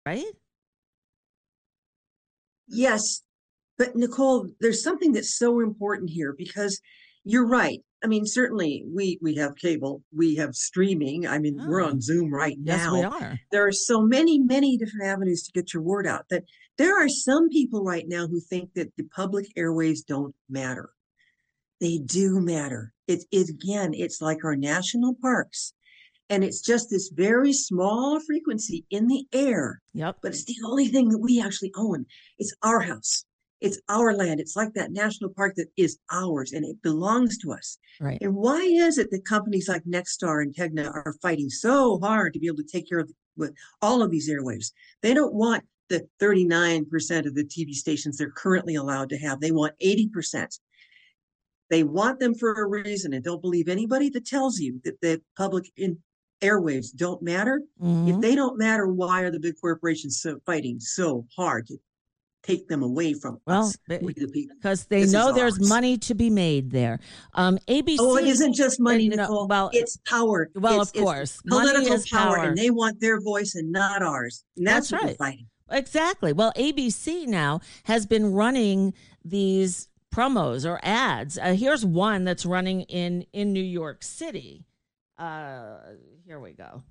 right? Yes, but Nicole, there's something that's so important here because you're right. I mean, certainly we have cable, we have streaming. I mean, we're Oh, on Zoom right yes, we now. are. There are so many different avenues to get your word out that there are some people right now who think that the public airways don't matter. They do matter. It again, it's like our national parks. And it's just this very small frequency in the air, Yep. but it's the only thing that we actually own. It's our house. It's our land. It's like that national park that is ours and it belongs to us. Right. And why is it that companies like Nexstar and Tegna are fighting so hard to be able to take care of with all of these airwaves? They don't want the 39% of the TV stations they're currently allowed to have. They want 80%. They want them for a reason and don't believe anybody that tells you that the public airwaves don't matter. If Hmm. they don't matter, why are the big corporations fighting so hard to take them away from Well, us, we the people? because they This is know there's ours. money to be made there. Oh, it ABC, isn't just money, no, Nicole. It's power. well, of It's course, money political is power, and power. they want their voice and not ours. And that's That's what we're right. fighting. Exactly. Well, ABC now has been running these promos or ads. Here's one that's running in New York City. Uh, Here we go.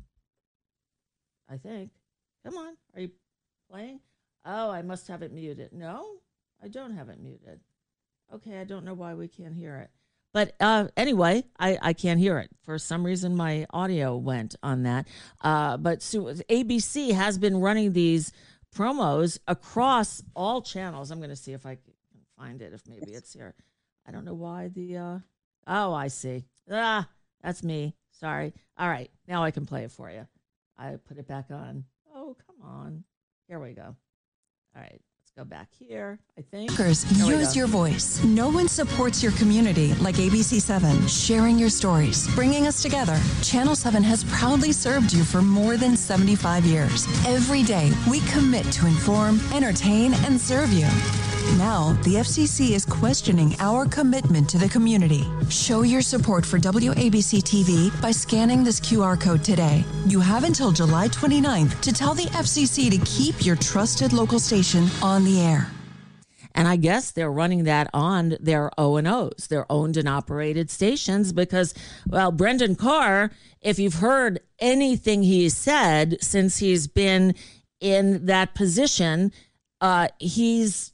I think. Come on. Are you playing? Oh, I must have it muted. No, I don't have it muted. Okay, I don't know why we can't hear it. But anyway, I can't hear it. For some reason, my audio went on that. But so ABC has been running these promos across all channels. I'm going to see if I can find it, if maybe it's here. I don't know why oh, I see. That's me. Sorry. All right, now I can play it for you. I put it back on. Oh, come on. Here we go. All right, let's go back here, I think. Use your voice. No one supports your community like ABC7. Sharing your stories, bringing us together. Channel 7 has proudly served you for more than 75 years. Every day, we commit to inform, entertain, and serve you. Now, the FCC is questioning our commitment to the community. Show your support for WABC TV by scanning this QR code today. You have until July 29th to tell the FCC to keep your trusted local station on the air. And I guess they're running that on their O&Os, their owned and operated stations, because, well, Brendan Carr, if you've heard anything he's said since he's been in that position, he's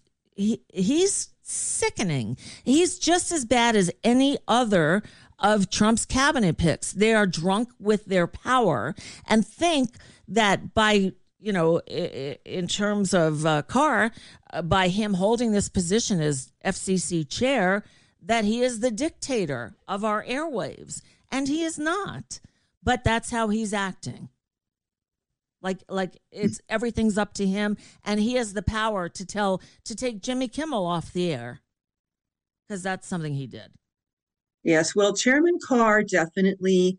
sickening. He's just as bad as any other of Trump's cabinet picks. They are drunk with their power and think that by, in terms of Carr, by him holding this position as FCC chair, that he is the dictator of our airwaves. And he is not. But that's how he's acting. Like it's everything's up to him, and he has the power to take Jimmy Kimmel off the air, because that's something he did. Yes, well, Chairman Carr definitely,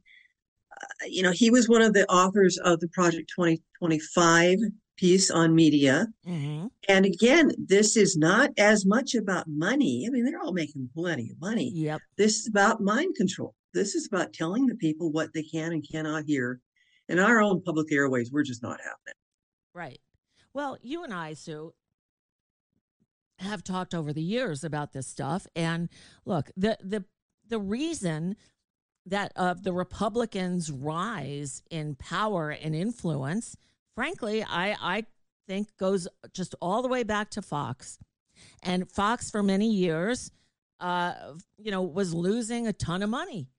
he was one of the authors of the Project 2025 piece on media. Mm-hmm. And again, this is not as much about money. I mean, they're all making plenty of money. Yep. This is about mind control. This is about telling the people what they can and cannot hear. In our own public airways, we're just not having it. Right. Well, you and I, Sue, have talked over the years about this stuff. And look, the reason that the Republicans' rise in power and influence, frankly, I think goes just all the way back to Fox. And Fox, for many years, was losing a ton of money.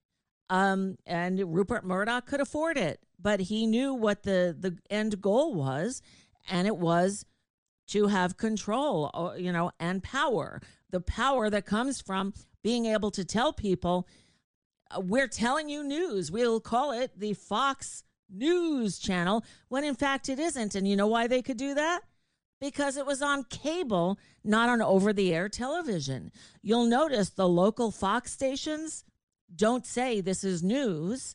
And Rupert Murdoch could afford it, but he knew what the end goal was, and it was to have control, and power. The power that comes from being able to tell people, we're telling you news. We'll call it the Fox News Channel, when in fact it isn't. And you know why they could do that? Because it was on cable, not on over-the-air television. You'll notice the local Fox stations don't say this is news.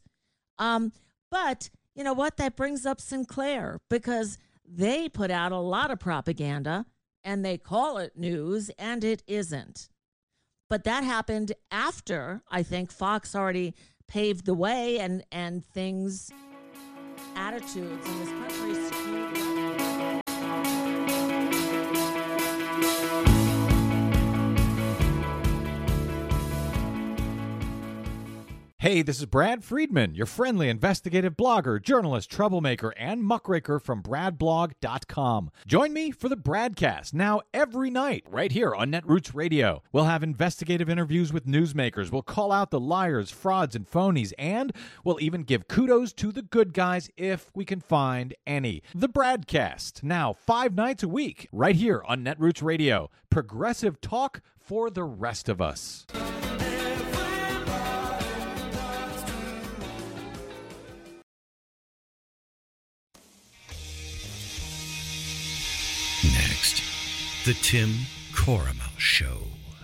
But you know what? That brings up Sinclair, because they put out a lot of propaganda and they call it news, and it isn't. But that happened after, I think, Fox already paved the way, and attitudes in this country skewed. Hey, this is Brad Friedman, your friendly investigative blogger, journalist, troublemaker, and muckraker from bradblog.com. Join me for the Bradcast, now every night, right here on Netroots Radio. We'll have investigative interviews with newsmakers, we'll call out the liars, frauds, and phonies, and we'll even give kudos to the good guys if we can find any. The Bradcast, now 5 nights a week, right here on Netroots Radio. Progressive talk for the rest of us. Next, the Tim Corrimal Show.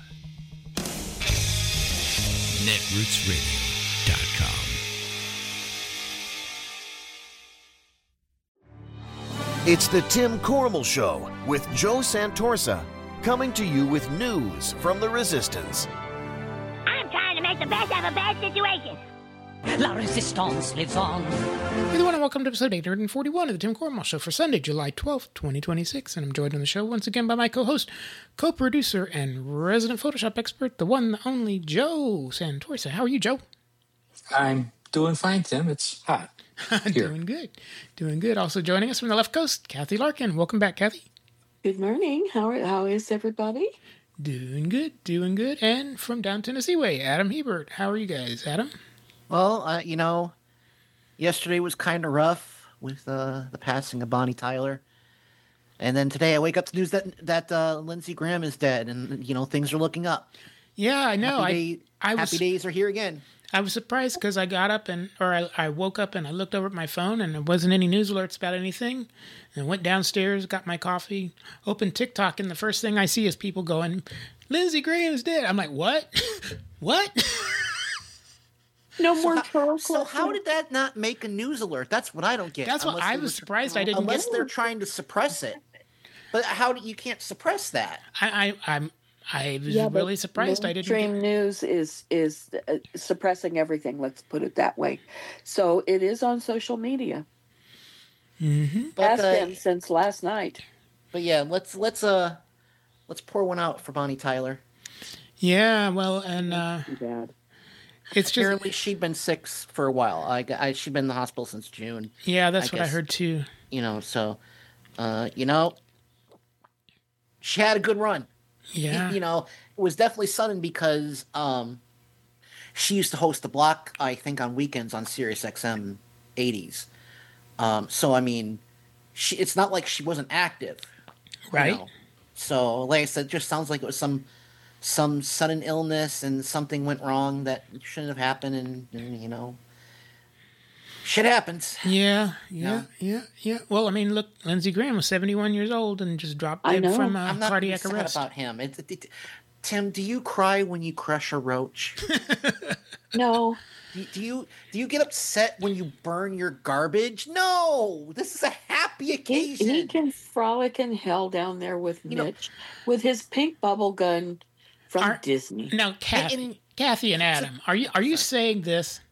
NetrootsRadio.com. It's the Tim Corrimal Show with Joe Santorsa, coming to you with news from the Resistance. I'm trying to make the best of a bad situation. La Resistance lives on. Everyone, and welcome to episode 841 of the Tim Corrimal Show for Sunday, July 12th, 2026. And I'm joined on the show once again by my co-host, co-producer, and resident Photoshop expert, the one, the only Joe Santorsa. How are you, Joe? I'm doing fine, Tim. It's hot. Doing good. Doing good. Also joining us from the left coast, Kathy Larkin. Welcome back, Kathy. Good morning. How is everybody? Doing good. Doing good. And from down Tennessee way, Adam Hebert. How are you guys, Adam? Well, yesterday was kind of rough with the passing of Bonnie Tyler. And then today I wake up to news that Lindsey Graham is dead, and, things are looking up. Yeah, I know. Happy days are here again. I was surprised because I got up I woke up and I looked over at my phone and there wasn't any news alerts about anything. And went downstairs, got my coffee, opened TikTok, and the first thing I see is people going, Lindsey Graham's dead. I'm like, what? What? No more trolls. So how did that not make a news alert? That's what I don't get. That's what I was surprised I didn't unless get. They're trying to suppress it. But you can't suppress that? I was really surprised I didn't. Mainstream news is suppressing everything. Let's put it that way. So it is on social media. Mm-hmm. Has been since last night. But yeah, let's pour one out for Bonnie Tyler. Yeah, well, and it's just apparently she'd been sick for a while. She'd been in the hospital since June. Yeah, that's what I heard too. She had a good run. Yeah. It was definitely sudden because she used to host the block, I think, on weekends on Sirius XM 80s. It's not like she wasn't active. Right. So, like I said, it just sounds like it was some sudden illness and something went wrong that shouldn't have happened, and shit happens. Yeah. Well, look, Lindsey Graham was 71 years old and just dropped dead from cardiac arrest. About him. Tim, do you cry when you crush a roach? No. Do you get upset when you burn your garbage? No, this is a happy occasion. He can frolic in hell down there with Mitch with his pink bubble gun from Disney. Now, Kathy and Adam, are you saying this?